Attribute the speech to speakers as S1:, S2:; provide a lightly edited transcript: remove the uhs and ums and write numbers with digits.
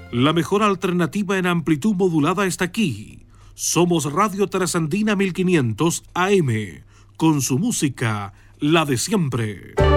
S1: La mejor alternativa en amplitud modulada está aquí. Somos Radio Trasandina 1500 AM, con su música, la de siempre.